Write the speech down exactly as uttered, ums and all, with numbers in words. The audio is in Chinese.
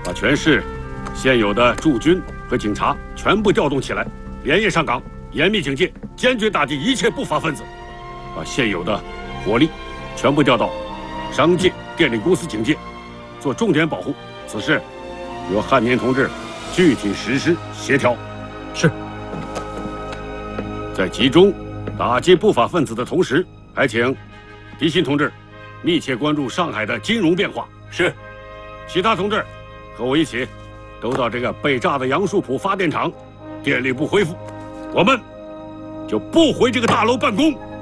把全市现有的驻军和警察全部调动起来，连夜上岗，严密警戒，坚决打击一切不法分子。把现有的火力全部调到商界、电力公司警戒，做重点保护。此事由汉民同志具体实施协调。 是。 在集中打击不法分子的同时，还请狄鑫同志密切关注上海的金融变化。 是。 其他同志和我一起，都到这个被炸的杨树浦发电厂，电力不恢复，我们就不回这个大楼办公。